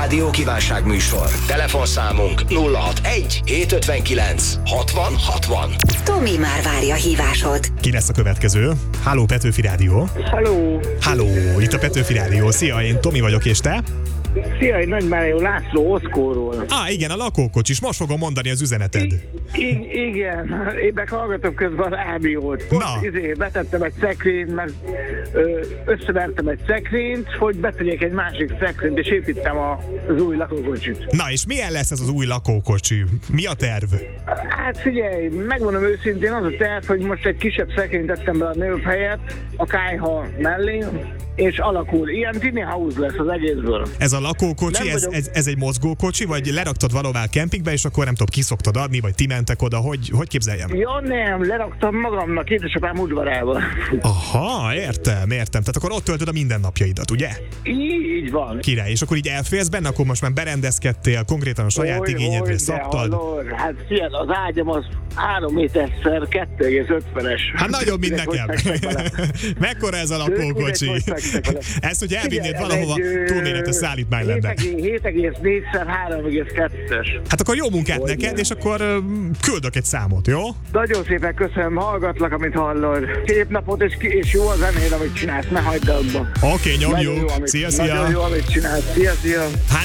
rádió kívánságműsor. Telefonszámunk 061 759 60 60. Tomi már várja hívásod. Ki lesz a következő? Halló, Petőfi Rádió. Halló, itt a Petőfi Rádió. Szia, én Tomi vagyok, és te? Szia, én Nagymárió László Oszkóról. Igen, a lakókocsis. Most fogom mondani az üzeneted. Igen, én meg hallgatom közben a rádiót. Betettem egy szekrényt, mert összevertem egy szekrényt, hogy betegyek egy másik szekrényt, és építem az új lakókocsit. Na, és milyen lesz ez az új lakókocsi? Mi a terv? Hát figyelj, megmondom őszintén, az a terv, hogy most egy kisebb szekrényt tettem be a nőbb helyett, a kályha mellé, és alakul. Ilyen tiny house lesz az egészből. Ez a lakókocsi, ez egy mozgókocsi, vagy leraktad valahová kempingbe, és akkor nem tudom, ki szoktad adni, vagy ti mentek oda, hogy képzeljem? Ja nem, leraktam magamnak édesapám udvarába. Aha, értem. Tehát akkor ott töltöd a mindennapjaidat, ugye? Így van. Király, és akkor így elfélsz benne, akkor most már berendezkedtél, konkrétan a saját igényedre szabtad. Hát figyelj, az ágyam az 3 méterszer 2,50-es. Hát nagyobb, mint nekem. Mekkora ez a lakókocsi? Ezt, hogy elvinnéd valahova, túlméretes szállítmány lenne. 7,4-szer 3,2-es. Hát akkor jó munkát neked, és akkor küldök egy számot, jó? Nagyon szépen köszönöm, hallgatlak, amit hallod. Szép napot, és jó a zenéd, amit csinálsz, ne hagyd abba. Oké, nyomjuk. Szia. Nagyon jó, amit csinálsz. Szia. Hát